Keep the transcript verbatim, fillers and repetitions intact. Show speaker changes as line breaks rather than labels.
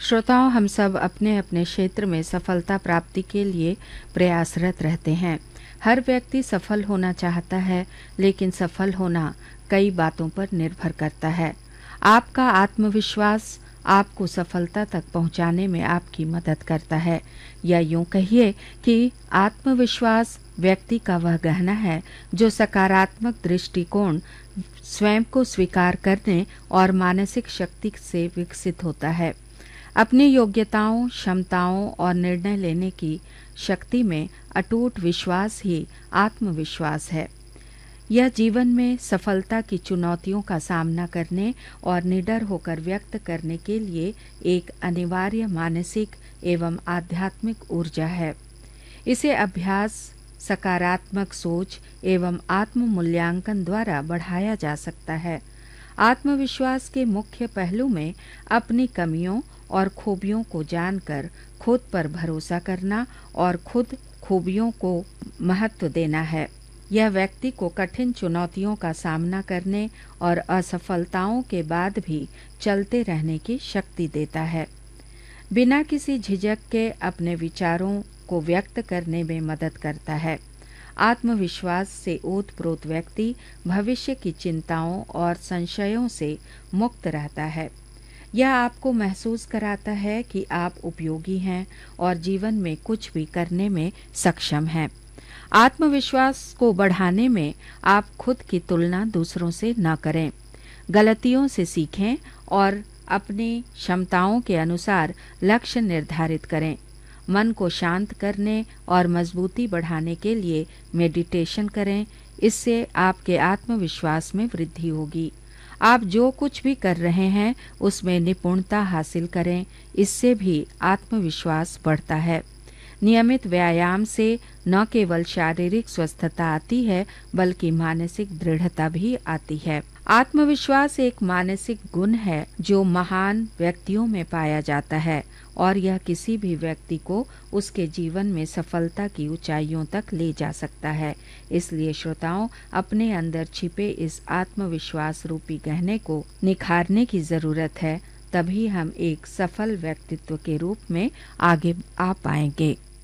श्रोताओं, हम सब अपने अपने क्षेत्र में सफलता प्राप्ति के लिए प्रयासरत रहते हैं। हर व्यक्ति सफल होना चाहता है, लेकिन सफल होना कई बातों पर निर्भर करता है। आपका आत्मविश्वास आपको सफलता तक पहुंचाने में आपकी मदद करता है, या यूं कहिए कि आत्मविश्वास व्यक्ति का वह गहना है जो सकारात्मक दृष्टिकोण, स्वयं को स्वीकार करने और मानसिक शक्ति से विकसित होता है। अपनी योग्यताओं, क्षमताओं और निर्णय लेने की शक्ति में अटूट विश्वास ही आत्मविश्वास है। यह जीवन में सफलता की चुनौतियों का सामना करने और निडर होकर व्यक्त करने के लिए एक अनिवार्य मानसिक एवं आध्यात्मिक ऊर्जा है। इसे अभ्यास, सकारात्मक सोच एवं आत्म मूल्यांकन द्वारा बढ़ाया जा सकता है। आत्मविश्वास के मुख्य पहलू में अपनी कमियों और खूबियों को जानकर खुद पर भरोसा करना और खुद खूबियों को महत्व देना है। यह व्यक्ति को कठिन चुनौतियों का सामना करने और असफलताओं के बाद भी चलते रहने की शक्ति देता है। बिना किसी झिझक के अपने विचारों को व्यक्त करने में मदद करता है। आत्मविश्वास से ओतप्रोत व्यक्ति भविष्य की चिंताओं और संशयों से मुक्त रहता है। यह आपको महसूस कराता है कि आप उपयोगी हैं और जीवन में कुछ भी करने में सक्षम हैं। आत्मविश्वास को बढ़ाने में आप खुद की तुलना दूसरों से न करें। गलतियों से सीखें और अपनी क्षमताओं के अनुसार लक्ष्य निर्धारित करें। मन को शांत करने और मजबूती बढ़ाने के लिए मेडिटेशन करें। इससे आपके आत्मविश्वास में वृद्धि होगी। आप जो कुछ भी कर रहे हैं उसमें निपुणता हासिल करें। इससे भी आत्मविश्वास बढ़ता है। नियमित व्यायाम से न केवल शारीरिक स्वस्थता आती है, बल्कि मानसिक दृढ़ता भी आती है। आत्मविश्वास एक मानसिक गुण है जो महान व्यक्तियों में पाया जाता है और यह किसी भी व्यक्ति को उसके जीवन में सफलता की ऊंचाइयों तक ले जा सकता है। इसलिए श्रोताओं, अपने अंदर छिपे इस आत्मविश्वास रूपी गहने को निखारने की जरूरत है। तभी हम एक सफल व्यक्तित्व के रूप में आगे आ पाएंगे।